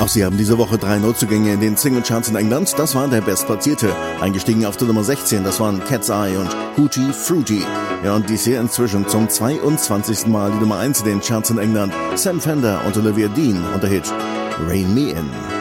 Auch sie haben diese Woche 3 Neuzugänge in den Singlecharts in England. Das war der Bestplatzierte. Eingestiegen auf der Nummer 16, das waren Cat's Eye und Hootie Fruity. Ja, und dies hier inzwischen zum 22. Mal die Nummer 1 in den Charts in England. Sam Fender und Olivia Dean und der Hit Rein Me In.